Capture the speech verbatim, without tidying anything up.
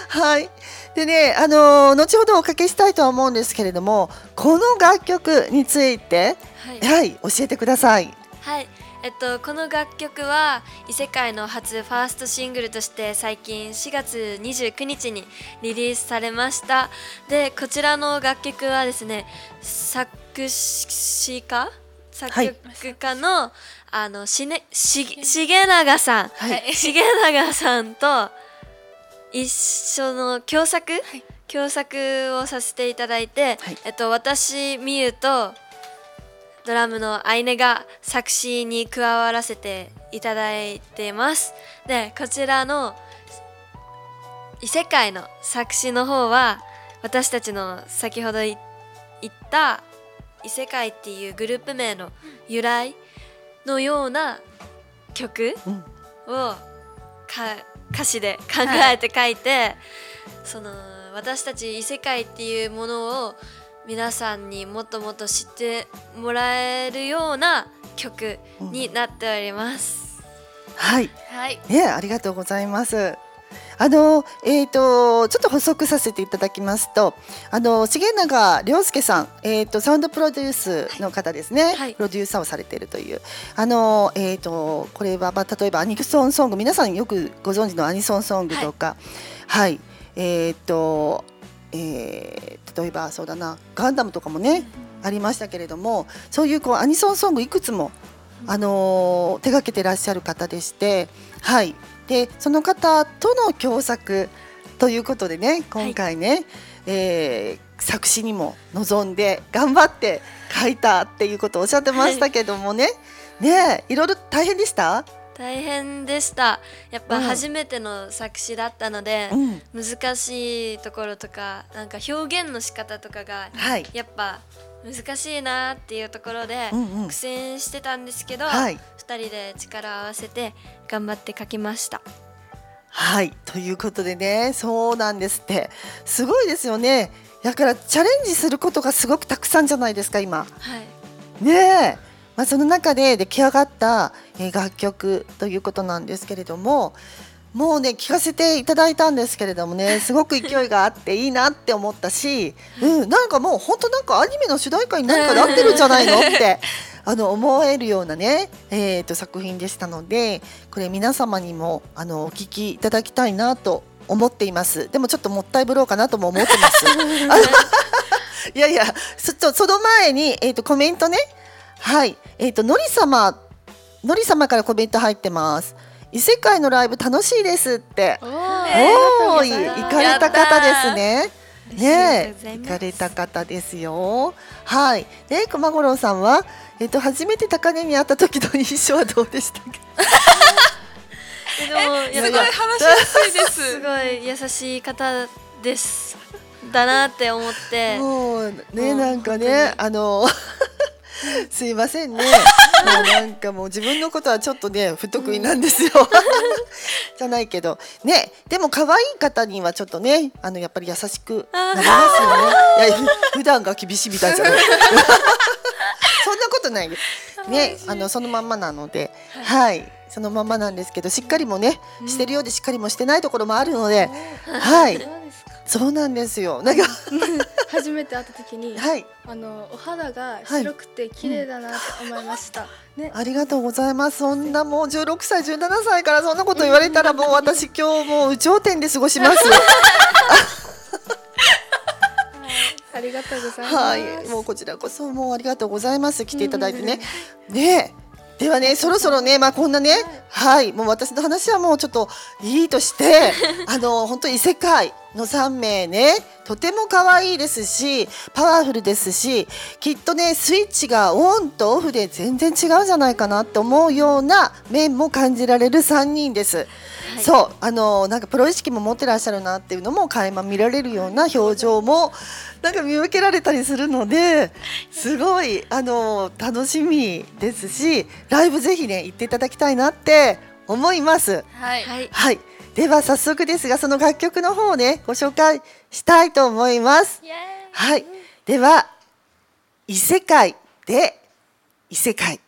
はい。でね、あのー後ほどおかけしたいとは思うんですけれども、この楽曲について、 はい、 はい、教えてください。 はい、えっと、この楽曲は異世界の初ファーストシングルとして最近しがつにじゅうくにちにリリースされました。でこちらの楽曲はですね、作詞家作曲家の、あのしねし重永さん、 はい、 重永さんと一緒の共作、 はい、 共作をさせていただいて、 はい、 えっと、私みゆとドラムのアイネが作詞に加わらせていただいてます。でこちらの異世界の作詞の方は私たちの先ほど言った異世界っていうグループ名の由来のような曲をか歌詞で考えて書いて、はい、その私たち異世界っていうものを皆さんにもっともっと知ってもらえるような曲になっております、 うん、はい、 はい、 ね、ありがとうございます。あのえー、とちょっと補足させていただきますと、あの重永亮介さん、えー、とサウンドプロデュースの方ですね、はい、プロデューサーをされているという、あの、えー、とこれは、まあ、例えばアニソンソング、皆さんよくご存知のアニソンソングとか、はい、はい、えー、とえー、例えばそうだな、ガンダムとかもね、うん、ありましたけれども、そういうこうアニソンソングいくつも、あのー、手掛けてらっしゃる方でして、はい、でその方との共作ということでね、今回ね、はい、えー、作詞にも臨んで頑張って書いたっていうことをおっしゃってましたけどもね、はい、ね、いろいろ大変でした？ 大変でした。やっぱ初めての作詞だったので、うん、難しいところとか、なんか表現の仕方とかがやっぱ難しいなっていうところで苦戦してたんですけど、はい、ふたりで力を合わせて頑張って書きました。 はい、ということでね、そうなんですって。すごいですよね。だからチャレンジすることがすごくたくさんじゃないですか今、はい、ねえ、まあ、その中で出来上がった楽曲ということなんですけれども、もうね聞かせていただいたんですけれどもね、すごく勢いがあっていいなって思ったし、うん、なんかもう本当なんかアニメの主題歌に何かなってるんじゃないのってあの思えるようなね、えー、と作品でしたので、これ皆様にもあのお聞きいただきたいなと思っています。でもちょっともったいぶろうかなとも思ってますいやいや、そ, その前に、えー、とコメントね、はい、えー、とのり様のり様からコメント入ってます。異世界のライブ楽しいですって。おーい、行かれた方ですね。ねえ、行かれた方ですよ。はい。で、熊五郎さんは、えっと初めて高根に会った時の印象はどうでしたっけ？ えでもすごい話しやすいです。 すごい優しい方ですだなって思って。 もうね、なんかね、あの。すいませんね、もうなんかもう自分のことはちょっとね不得意なんですよ、うん、じゃないけどね、でも可愛い方にはちょっとね、あのやっぱり優しくなりますよね。いや普段が厳しいみたいじゃないそんなことないね、あのそのまんまなので、はい、そのまんまなんですけど、しっかりもね、うん、してるようでしっかりもしてないところもあるので、はい、そうなんですよ。なんか初めて会った時に、はい、あのお肌が白くて綺麗だなと思いました、はいね、 ありがとうございます。そんなもうじゅうろくさいじゅうななさいからそんなこと言われたらもう私今日もう有頂天で過ごしますありがとうございます。 はい、もうこちらこそもうありがとうございます。来ていただいてね、ねえ、ではね、そろそろね、まあ、こんなね、はい、もう私の話はもうちょっといいとしてあの本当に異世界のさんめいね、とても可愛いですしパワフルですし、きっとねスイッチがオンとオフで全然違うんじゃないかなって思うような面も感じられるさんにんです、はい、そうあのなんかプロ意識も持ってらっしゃるなっていうのも垣間見られるような表情もなんか見受けられたりするので、すごいあの楽しみですし、ライブぜひね行っていただきたいなって思います。 はい、はいはい、では早速ですがその楽曲の方をねご紹介したいと思います。はい、では異世界で異世界。